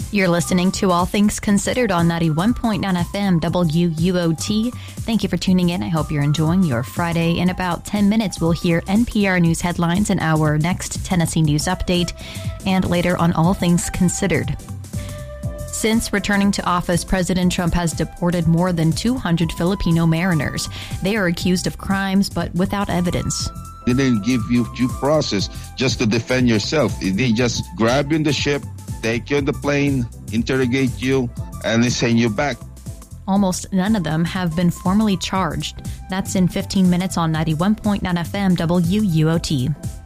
You're listening to All Things Considered on 91.9 FM WUOT. Thank you for tuning in. I hope you're enjoying your Friday. In about 10 minutes, we'll hear NPR News headlines in our next Tennessee News Update and later on All Things Considered. Since returning to office, President Trump has deported more than 200 Filipino mariners. They are accused of crimes, but without evidence. They didn't give you due process just to defend yourself. They just grab you in the ship, take you on the plane, interrogate you, and they send you back. Almost none of them have been formally charged. That's in 15 minutes on 91.9 FM WUOT.